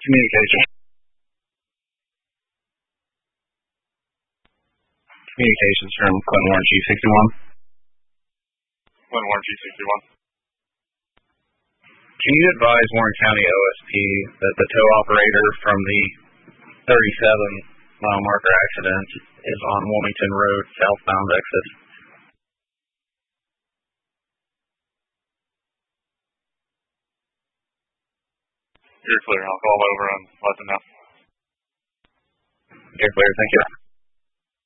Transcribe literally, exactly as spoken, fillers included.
Communication. Communications from Clinton Warren G sixty-one. Clinton Warren G sixty-one. Can you advise Warren County O S P that the tow operator from the thirty-seven mile marker accident is on Wilmington Road, southbound exit? You're clear. I'll call over and let them know. You're clear. Thank you.